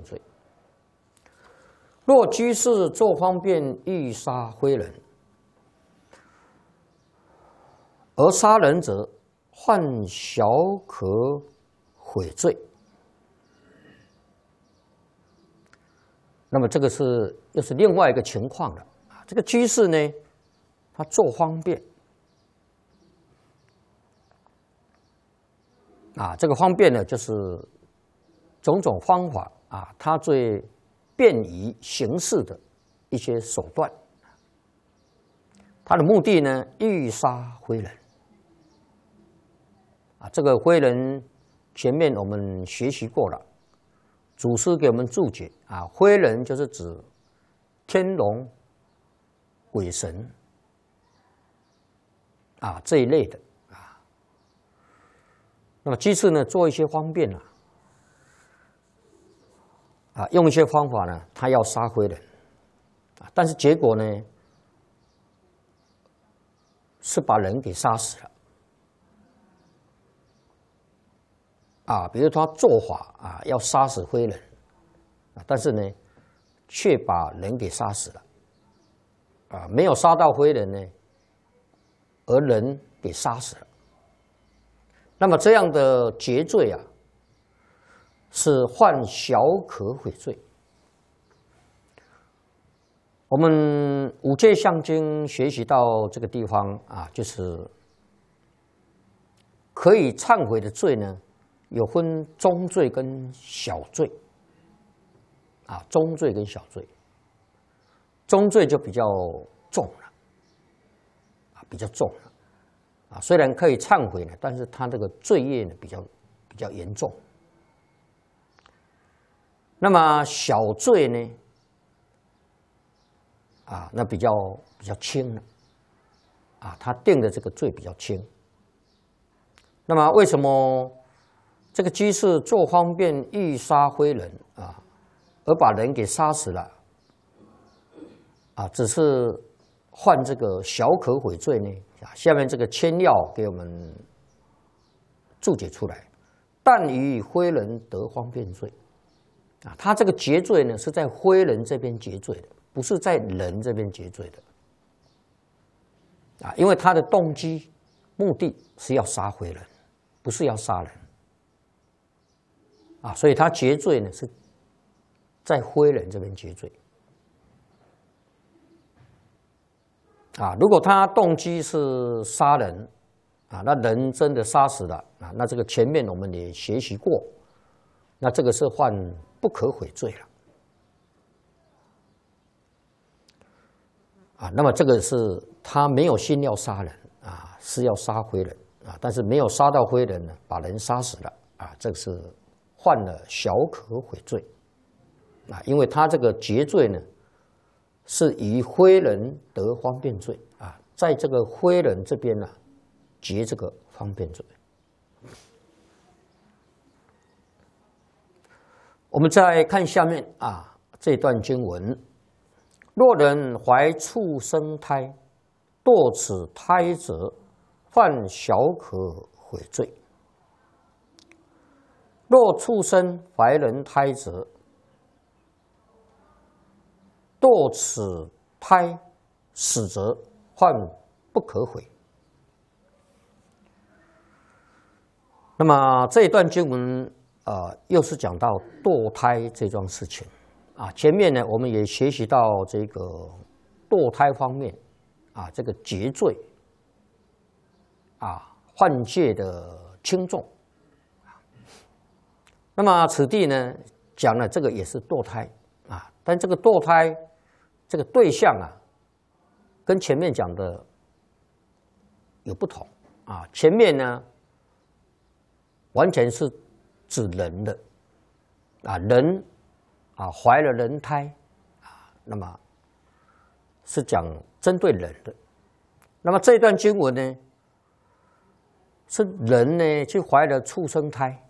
罪。若居士作方便欲杀非人，而杀人者，犯小可悔罪。那么这个又是另外一个情况了啊。这个居士呢，他做方便啊，这个方便呢，就是种种方法啊，他最便于行事的一些手段。他的目的呢，欲杀非人啊。这个非人前面我们学习过了。祖师给我们注解啊，非人就是指天龙、鬼神啊这一类的啊。那么居士呢，做一些方便用一些方法呢，他要杀非人啊，但是结果呢，是把人给杀死了。啊，比如他做法啊，要杀死非人，啊，但是呢，却把人给杀死了，啊，没有杀到非人呢，而人给杀死了。那么这样的结罪啊，是犯小可悔罪。我们五戒相经学习到这个地方啊，就是可以忏悔的罪呢。有分中罪跟小罪，啊，中罪跟小罪，中罪就比较重了，啊，比较重了，啊，虽然可以忏悔呢，但是他这个罪业呢比较严重。那么小罪呢，啊，那比较轻了，啊，他定的这个罪比较轻。那么为什么？这个居士做方便欲杀非人啊，而把人给杀死了啊，只是犯这个小可悔罪呢？下面这个签要给我们注解出来，但于非人得方便罪啊，他这个结罪呢是在非人这边结罪的，不是在人这边结罪的啊，因为他的动机目的是要杀非人，不是要杀人。啊，所以他结罪呢是在非人这边结罪。啊，如果他动机是杀人，啊，那人真的杀死了啊，那这个前面我们也学习过，那这个是犯不可悔罪了。啊，那么这个是他没有心要杀人啊，是要杀非人啊，但是没有杀到非人呢，把人杀死了啊，这个是。犯了小可悔罪，啊，因为他这个结罪呢，是以非人得方便罪啊，在这个非人这边呢，结这个方便罪。我们再看下面啊这段经文：若人怀畜生胎，堕此胎者，犯小可悔罪。若畜生怀人胎者，堕此胎死者，犯不可悔。那么这一段经文又是讲到堕胎这桩事情啊。前面呢，我们也学习到这个堕胎方面啊，这个结罪啊，犯戒的轻重。那么此地呢，讲了这个也是堕胎啊，但这个堕胎这个对象啊，跟前面讲的有不同啊。前面呢，完全是指人的啊，人啊怀了人胎啊，那么是讲针对人的。那么这一段经文呢，是人呢去怀了畜生胎。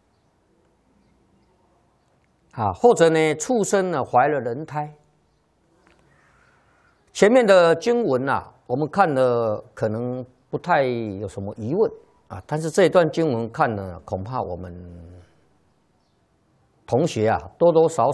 啊，或者呢，畜生呢怀了人胎。前面的经文啊，我们看了可能不太有什么疑问啊，但是这一段经文看呢，恐怕我们同学啊多多少